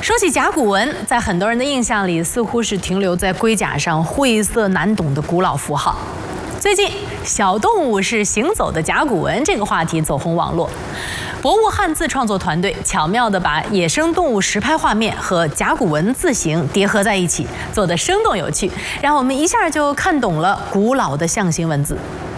说起甲骨文，在很多人的印象里，似乎是停留在龟甲上晦涩难懂的古老符号。最近，小动物是行走的甲骨文这个话题走红网络。博物汉字创作团队巧妙地把野生动物实拍画面和甲骨文字形叠合在一起，做得生动有趣，让我们一下就看懂了古老的象形文字。